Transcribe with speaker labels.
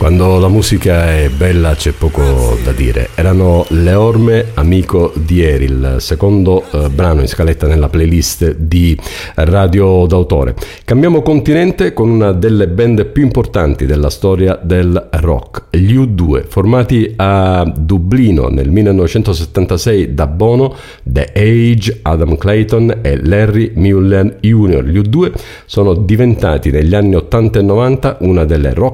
Speaker 1: Quando la musica è bella c'è poco da dire. Erano Le Orme, Amico di ieri, il secondo brano in scaletta nella playlist di Radio d'autore. Cambiamo continente con una delle band più importanti della storia del rock, gli U2, formati a Dublino nel 1976 da Bono, The Age, Adam Clayton e Larry Mullen Jr. Gli U2 sono diventati negli anni 80 e 90 una delle rock